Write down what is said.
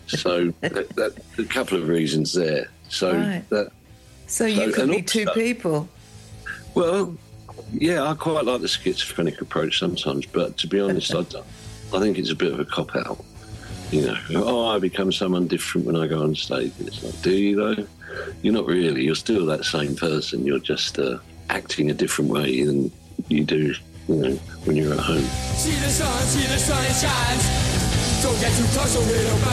So a couple of reasons there. So Right. So you could be two people. Well, yeah, I quite like the schizophrenic approach sometimes, but to be honest, I think it's a bit of a cop-out. I become someone different when I go on stage. It's like, do you though? You're not really. You're still that same person. You're just acting a different way than you do, when you're at home. See the sun, it shines. Don't get too close or it'll